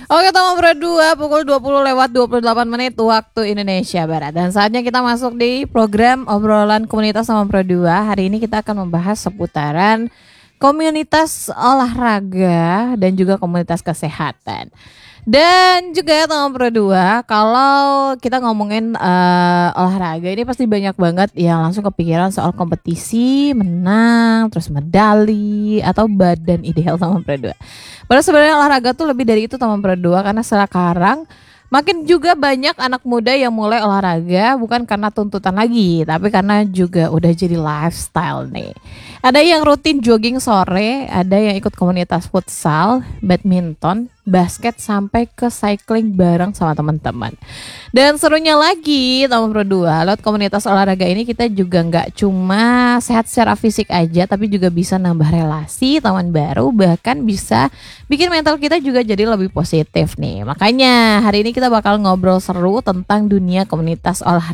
Oke, Tama Pro 2 pukul 20:28 waktu Indonesia Barat. Dan saatnya kita masuk di program obrolan komunitas Tama Pro 2. Hari ini kita akan membahas seputaran komunitas olahraga dan juga komunitas kesehatan. Dan juga Tama Pro 2, kalau kita ngomongin olahraga ini pasti banyak banget yang langsung kepikiran soal kompetisi, menang, terus medali atau badan ideal Tama Pro 2. Padahal sebenarnya olahraga tuh lebih dari itu Tama Pro 2, karena sekarang makin juga banyak anak muda yang mulai olahraga bukan karena tuntutan lagi, tapi karena juga udah jadi lifestyle nih. Ada yang rutin jogging sore, ada yang ikut komunitas futsal, badminton, basket, sampai ke cycling bareng sama teman-teman. Dan serunya lagi Tama Pro 2, lewat komunitas olahraga ini kita juga nggak cuma sehat secara fisik aja, tapi juga bisa nambah relasi, teman baru, bahkan bisa bikin mental kita juga jadi lebih positif nih. Makanya hari ini kita bakal ngobrol seru tentang dunia komunitas olahraga